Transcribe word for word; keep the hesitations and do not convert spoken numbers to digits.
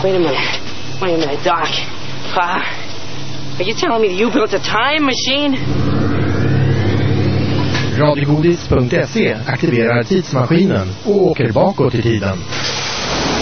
Wait a minute. Wait a minute, Doc. Uh, are you telling me that you built a time machine? Radiogodis punkt se aktiverar tidsmaskinen och åker bakåt i tiden.